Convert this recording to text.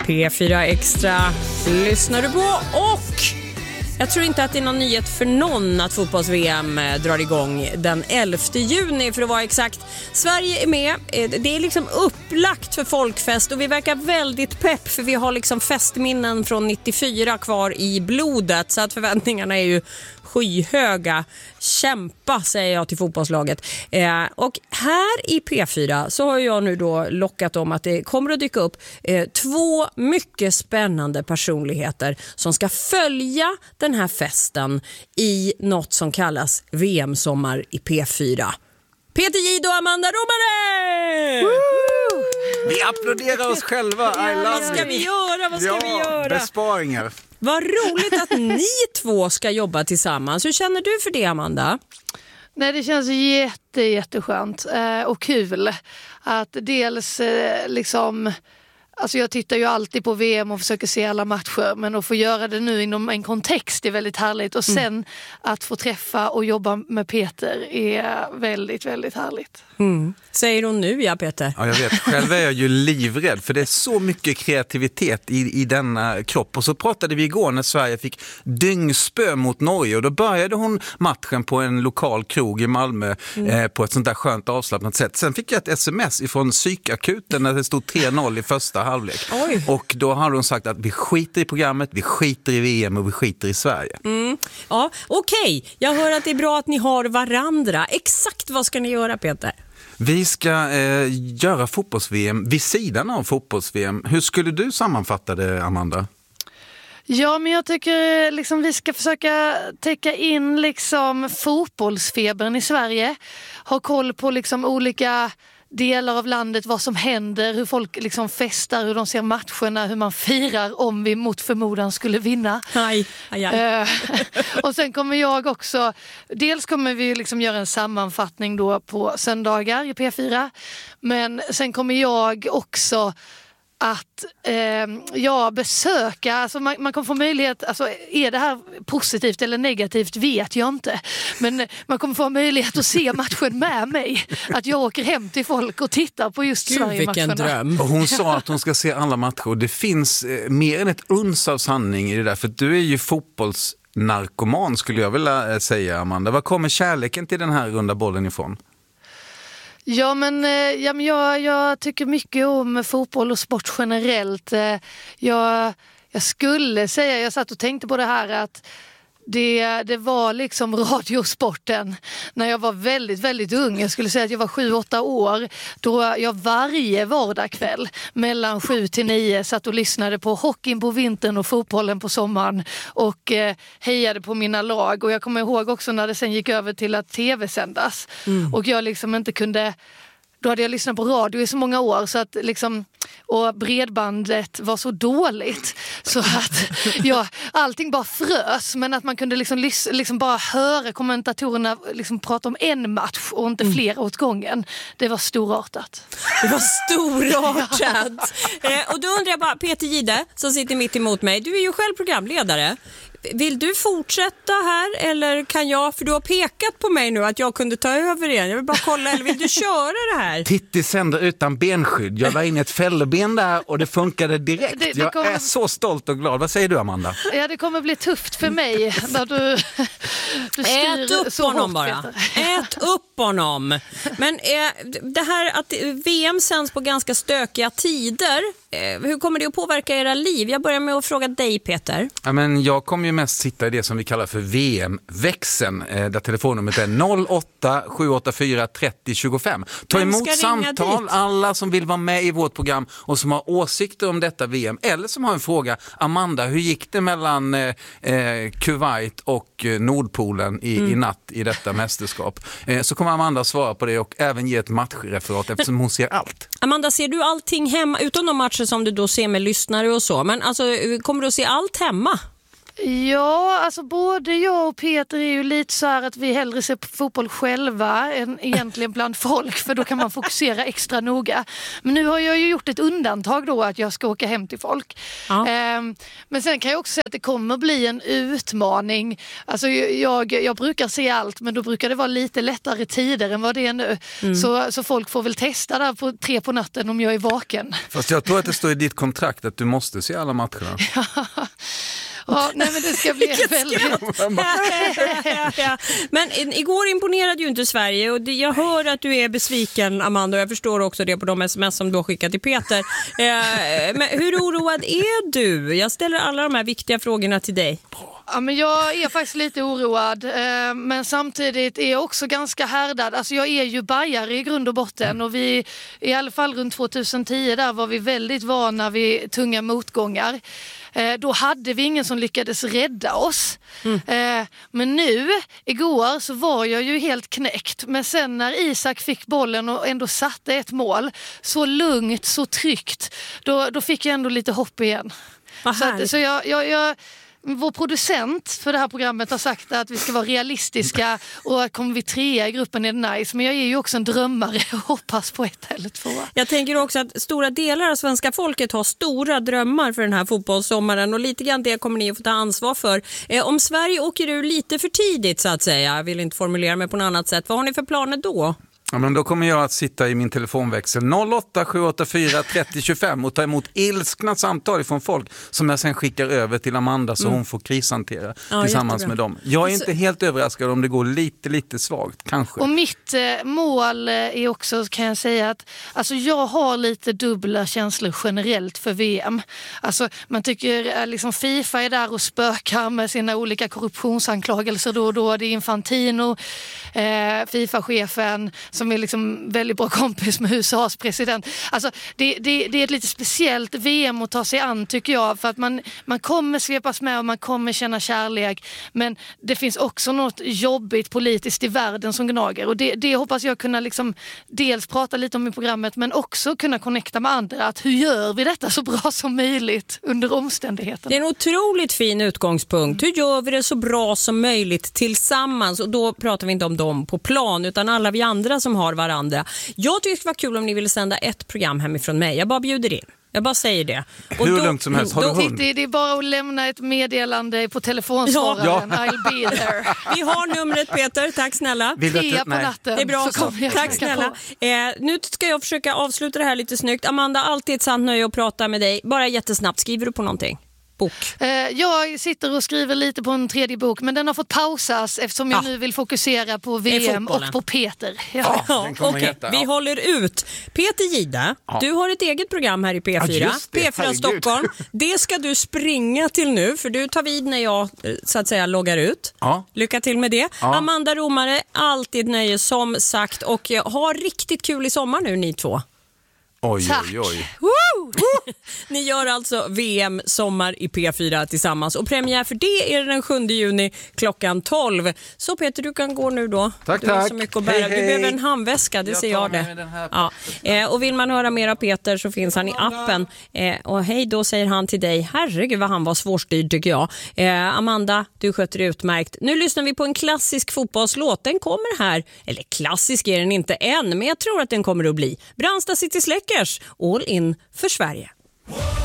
P4 Extra lyssnar du på, och jag tror inte att det är någon nyhet för någon att fotbolls-VM drar igång den 11 juni för att vara exakt. Sverige är med, det är liksom upplagt för folkfest och vi verkar väldigt pepp för vi har liksom festminnen från 94 kvar i blodet, så att förväntningarna är ju skyhöga. Kämpa, säger jag till fotbollslaget. Och här i P4 så har jag nu då lockat om att det kommer att dyka upp 2 mycket spännande personligheter som ska följa den här festen i något som kallas VM-sommar i P4. Peter Jihde och Amanda Romare! Vi applåderar oss själva. Vad ska vi göra? Besparingar. Vad roligt att ni 2 ska jobba tillsammans. Hur känner du för det, Amanda? Nej, det känns jätteskönt och kul att dels liksom... Alltså jag tittar ju alltid på VM och försöker se alla matcher, men att få göra det nu inom en kontext är väldigt härligt. Och sen att få träffa och jobba med Peter är väldigt, väldigt härligt. Säger hon nu, ja, Peter? Ja, jag vet. Själv är jag ju livrädd för det är så mycket kreativitet i denna kropp. Och så pratade vi igår när Sverige fick dyngspö mot Norge och då började hon matchen på en lokal krog i Malmö på ett sånt där skönt avslappnat sätt. Sen fick jag ett sms ifrån psykakuten när det stod 3-0 i första halvlek. Oj. Och då hade hon sagt att vi skiter i programmet, vi skiter i VM och vi skiter i Sverige. Ja, okej. Jag hör att det är bra att ni har varandra. Exakt vad ska ni göra, Peter? Vi ska göra fotbolls-VM vid sidan av fotbolls-VM. Hur skulle du sammanfatta det, Amanda? Ja, men jag tycker liksom vi ska försöka täcka in liksom fotbollsfebern i Sverige. Ha koll på liksom olika delar av landet, vad som händer, hur folk liksom festar, hur de ser matcherna, hur man firar om vi mot förmodan skulle vinna. Aj. Och sen kommer jag också, dels kommer vi liksom göra en sammanfattning då på söndagar i P4, men sen kommer jag också att besöka, alltså man kommer få möjlighet, alltså är det här positivt eller negativt vet jag inte, men man kommer få möjlighet att se matchen med mig, att jag åker hem till folk och tittar på just Sverige-matcherna. Vilken dröm. Och hon sa att hon ska se alla matcher och det finns mer än ett uns av sanning i det där, för du är ju fotbollsnarkoman skulle jag vilja säga, Amanda. Var kommer kärleken till den här runda bollen ifrån? Ja, men jag tycker mycket om fotboll och sport generellt. Jag skulle säga, jag satt och tänkte på det här att det var liksom radiosporten när jag var väldigt, väldigt ung. Jag skulle säga att jag var 7-8 år då jag varje vardagskväll mellan 7 till 9 satt och lyssnade på hockeyn på vintern och fotbollen på sommaren och hejade på mina lag. Och jag kommer ihåg också när det sen gick över till att tv-sändas och jag liksom inte kunde... Då hade jag lyssnat på radio i så många år så att liksom, och bredbandet var så dåligt så att allting bara frös, men att man kunde liksom bara höra kommentatorerna liksom prata om en match och inte flera åt gången. Det var storartat. Och då undrar jag bara, Peter Jihde som sitter mitt emot mig, du är ju själv programledare. Vill du fortsätta här eller kan jag, för du har pekat på mig nu att jag kunde ta över igen. Jag vill bara kolla, eller vill du köra det här? Titti sänder utan benskydd. Jag la in ett fälleben där och det funkade direkt. Jag är så stolt och glad. Vad säger du, Amanda? Ja, det kommer bli tufft för mig när du styr. Ät upp så honom hårt, bara. Peter. Ät upp honom. Men det här att VM sänds på ganska stökiga tider, hur kommer det att påverka era liv? Jag börjar med att fråga dig, Peter. Ja, men jag kommer ju mest sitta i det som vi kallar för VM-växeln där telefonnumret är 08 784 30 25. Ta emot samtal, dit? Alla som vill vara med i vårt program och som har åsikter om detta VM eller som har en fråga. Amanda, hur gick det mellan Kuwait och Nordpolen i natt i detta mästerskap? Så kommer Amanda svara på det och även ge ett matchreferat eftersom hon ser allt. Amanda, ser du allting hemma utom de matcher som du då ser med lyssnare och så? Men alltså, kommer du att se allt hemma? Ja, alltså både jag och Peter är ju lite så här att vi hellre ser på fotboll själva än egentligen bland folk, för då kan man fokusera extra noga. Men nu har jag ju gjort ett undantag då att jag ska åka hem till folk. Ja. Men sen kan jag också säga att det kommer bli en utmaning. Alltså jag brukar se allt, men då brukar det vara lite lättare tider än vad det är nu. Så folk får väl testa där på 3 på natten om jag är vaken. Fast jag tror att det står i ditt kontrakt att du måste se alla matcherna. Ja, nej, men det ska bli väldigt... Men igår imponerade ju inte Sverige, och jag hör att du är besviken, Amanda, och jag förstår också det på de sms som du har skickat till Peter. Men hur oroad är du? Jag ställer alla de här viktiga frågorna till dig. Ja, men jag är faktiskt lite oroad, men samtidigt är jag också ganska härdad. Alltså jag är ju bajare i grund och botten, och vi i alla fall runt 2010 där var vi väldigt vana vid tunga motgångar. Då hade vi ingen som lyckades rädda oss. Men nu, igår, så var jag ju helt knäckt. Men sen när Isak fick bollen och ändå satte ett mål, så lugnt, så tryggt, då fick jag ändå lite hopp igen. Så jag vår producent för det här programmet har sagt att vi ska vara realistiska, och kommer vi 3 i gruppen är det nice. Men jag är ju också en drömmare och hoppas på 1 eller 2. Jag tänker också att stora delar av svenska folket har stora drömmar för den här fotbollssommaren, och lite grann det kommer ni att få ta ansvar för. Om Sverige åker ur lite för tidigt så att säga, jag vill inte formulera mig på något annat sätt, vad har ni för planer då? Ja, men då kommer jag att sitta i min telefonväxel 08 784 30 25 och ta emot ilskna samtal från folk som jag sen skickar över till Amanda så hon får krishantera tillsammans med dem. Jag är inte helt överraskad om det går lite svagt, kanske. Och mitt mål är också, kan jag säga, att alltså jag har lite dubbla känslor generellt för VM. Alltså man tycker liksom FIFA är där och spökar med sina olika korruptionsanklagelser då och då. Det är Infantino, FIFA-chefen, som är liksom väldigt bra kompis med USAs president. Alltså, det är ett lite speciellt VM att ta sig an, tycker jag, för att man kommer svepas med och man kommer känna kärlek, men det finns också något jobbigt politiskt i världen som gnager, och det hoppas jag kunna liksom dels prata lite om i programmet, men också kunna connecta med andra, att hur gör vi detta så bra som möjligt under omständigheterna. Det är en otroligt fin utgångspunkt. Hur gör vi det så bra som möjligt tillsammans? Och då pratar vi inte om dem på plan, utan alla vi andra som har varandra. Jag tycker det var kul om ni ville sända ett program hemifrån mig. Jag bara bjuder in. Jag bara säger det. Och hur lugnt som helst. Har du hund? Det är bara att lämna ett meddelande på telefonsvararen. Ja. I'll be there. Vi har numret, Peter. Tack snälla. 3 på natten. Det är bra så. Tack snälla. Nu ska jag försöka avsluta det här lite snyggt. Amanda, alltid ett sant nöje att prata med dig. Bara jättesnabbt. Skriver du på någonting? Bok. Jag sitter och skriver lite på en 3:e bok, men den har fått pausas eftersom jag nu vill fokusera på VM och på Peter. Okay. Vi håller ut. Peter Gide, du har ett eget program här i P4. P4 Stockholm. Det ska du springa till nu, för du tar vid när jag så att säga loggar ut. Lycka till med det. Amanda Romare, alltid nöje som sagt, och ha riktigt kul i sommar nu ni två. Oj. Ni gör alltså VM sommar i P4 tillsammans, och premiär för det är den 7 juni klockan 12. Så Peter, du kan gå nu då. Tack. Du har så mycket att bära. Du behöver en handväska, det ser jag det. Och vill man höra mer av Peter så finns han i appen. Och hej då säger han till dig. Herregud vad han var svårstyrd tycker jag. Amanda, du sköter det utmärkt. Nu lyssnar vi på en klassisk fotbollslåt. Den kommer här. Eller klassisk är den inte än, men jag tror att den kommer att bli. Brandsta City Släckers, All in för Sverige.